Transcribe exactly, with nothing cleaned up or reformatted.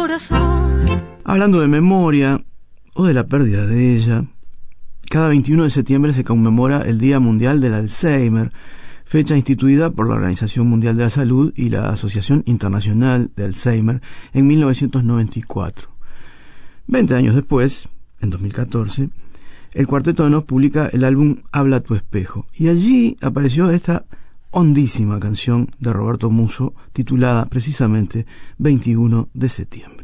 corazón. Hablando de memoria o de la pérdida de ella, cada veintiuno de septiembre se conmemora el Día Mundial del Alzheimer, fecha instituida por la Organización Mundial de la Salud y la Asociación Internacional de Alzheimer en mil novecientos noventa y cuatro. Veinte años después, en dos mil catorce, el Cuarteto de Nos publica el álbum Habla tu espejo, y allí apareció esta hondísima canción de Roberto Musso titulada precisamente veintiuno de septiembre.